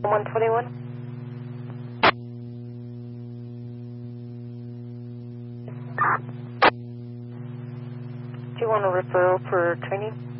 121. Do you want a referral for training?